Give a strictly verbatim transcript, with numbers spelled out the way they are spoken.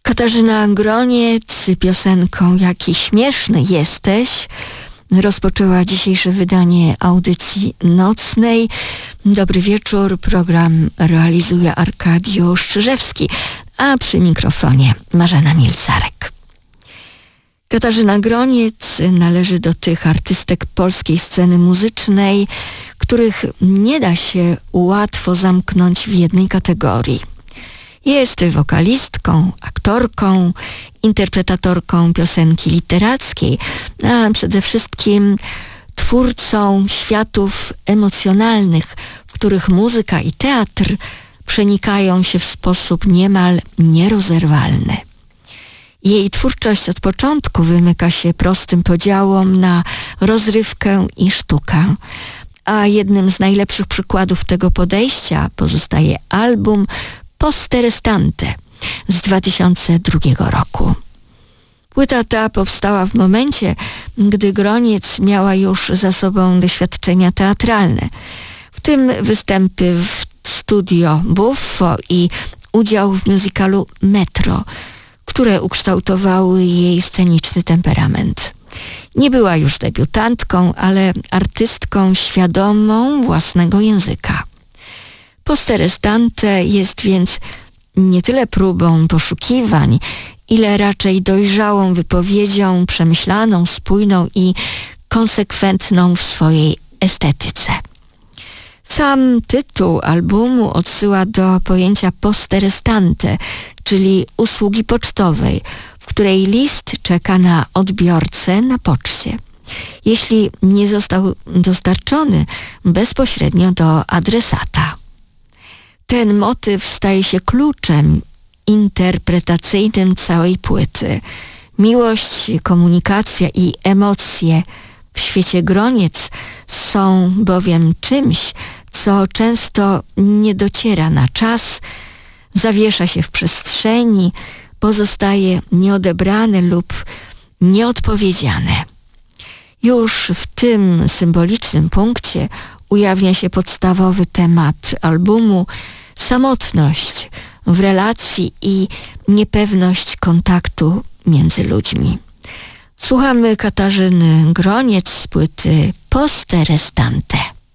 Katarzyna Groniec piosenką Jaki śmieszny jesteś rozpoczęła dzisiejsze wydanie audycji nocnej. Dobry wieczór, program realizuje Arkadiusz Czyżewski, a przy mikrofonie Marzena Milcarek. Katarzyna Groniec należy do tych artystek polskiej sceny muzycznej, których nie da się łatwo zamknąć w jednej kategorii. Jest wokalistką, aktorką, interpretatorką piosenki literackiej, a przede wszystkim twórcą światów emocjonalnych, w których muzyka i teatr przenikają się w sposób niemal nierozerwalny. Jej twórczość od początku wymyka się prostym podziałom na rozrywkę i sztukę, a jednym z najlepszych przykładów tego podejścia pozostaje album Poste Restante z dwa tysiące drugiego roku. Płyta ta powstała w momencie, gdy Groniec miała już za sobą doświadczenia teatralne, w tym występy w studio Buffo i udział w musicalu Metro, które ukształtowały jej sceniczny temperament. Nie była już debiutantką, ale artystką świadomą własnego języka. Poste Restante jest więc nie tyle próbą poszukiwań, ile raczej dojrzałą wypowiedzią, przemyślaną, spójną i konsekwentną w swojej estetyce. Sam tytuł albumu odsyła do pojęcia poste restante, czyli usługi pocztowej, w której list czeka na odbiorcę na poczcie, jeśli nie został dostarczony bezpośrednio do adresata. Ten motyw staje się kluczem interpretacyjnym całej płyty. Miłość, komunikacja i emocje w świecie Groniec są bowiem czymś, co często nie dociera na czas, zawiesza się w przestrzeni, pozostaje nieodebrane lub nieodpowiedziane. Już w tym symbolicznym punkcie ujawnia się podstawowy temat albumu: samotność w relacji i niepewność kontaktu między ludźmi. Słuchamy Katarzyny Groniec z płyty Poste Restante.